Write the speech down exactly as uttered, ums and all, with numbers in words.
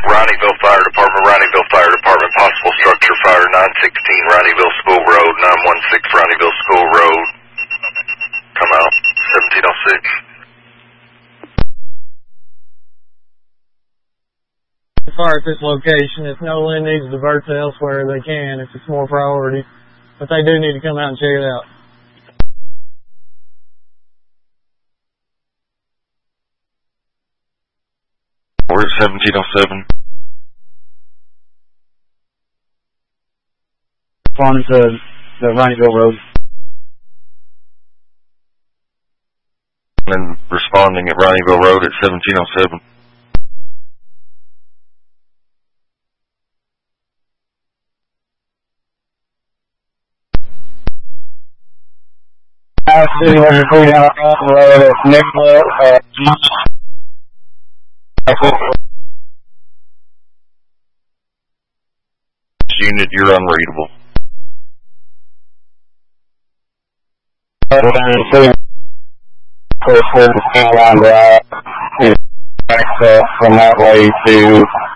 Ronnieville Fire Department, Ronnieville Fire Department, possible structure fire, nine sixteen Ronnieville School Road, nine one six Ronnieville School Road. Come out, seventeen oh six. Fire at this location. If Nolan needs to divert to elsewhere, they can if it's more priority. But they do need to come out and check it out. We're at seventeen oh seven. On to the Ronnieville Road. And responding at Ronnieville Road at seventeen oh seven. I see we're going down the road at Nicola. Uh, Unit, you're unreadable. Access from that way to